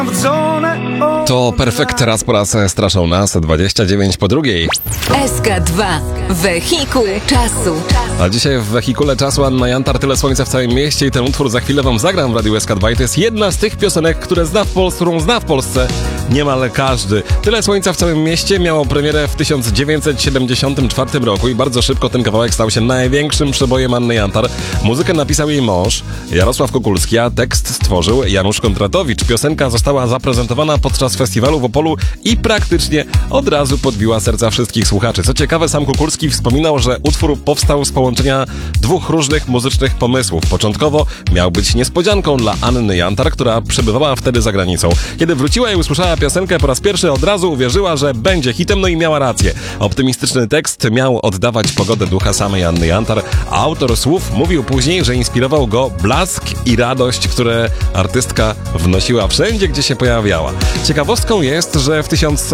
To Perfekt raz po raz straszą nas 29 po drugiej. SK2. Wehikuł czasu. A dzisiaj w Wehikule czasu Anna Jantar, Tyle słońca w całym mieście i ten utwór za chwilę wam zagram w Radiu SK2 i to jest jedna z tych piosenek, którą zna w Polsce niemal każdy. Tyle słońca w całym mieście miało premierę w 1974 roku i bardzo szybko ten kawałek stał się największym przebojem Anny Jantar. Muzykę napisał jej mąż Jarosław Kukulski, a tekst stworzył Janusz Kondratowicz. Piosenka została zaprezentowana podczas festiwalu w Opolu i praktycznie od razu podbiła serca wszystkich słuchaczy. Co ciekawe, sam Kukulski wspominał, że utwór powstał z połączenia dwóch różnych muzycznych pomysłów. Początkowo miał być niespodzianką dla Anny Jantar, która przebywała wtedy za granicą. Kiedy wróciła i usłyszała piosenkę po raz pierwszy, od razu uwierzyła, że będzie hitem, no i miała rację. Optymistyczny tekst miał oddawać pogodę ducha samej Anny Jantar, a autor słów mówił później, że inspirował go blask i radość, które artystka wnosiła wszędzie, gdzie się pojawiała. Ciekawostką jest, że w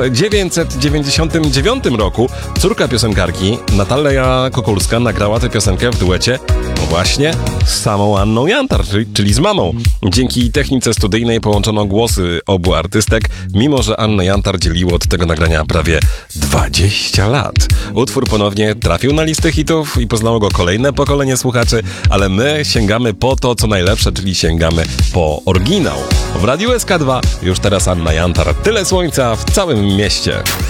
1999 roku córka piosenkarki, Natalia Kukulska, nagrała tę piosenkę w duecie właśnie z samą Anną Jantar, czyli z mamą. Dzięki technice studyjnej połączono głosy obu artystek, mimo że Annę Jantar dzieliło od tego nagrania prawie 20 lat. Utwór ponownie trafił na listę hitów i poznało go kolejne pokolenie słuchaczy, ale my sięgamy po to, co najlepsze, czyli sięgamy po oryginał. W Radiu SK2 już teraz Anna Jantar, Tyle słońca w całym mieście.